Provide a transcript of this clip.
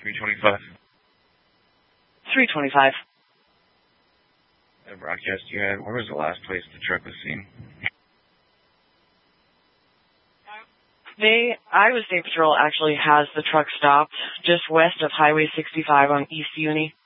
325. 325. The broadcast you had, where was the last place the truck was seen? Iowa State Patrol actually has the truck stopped just west of Highway 65 on East Uni.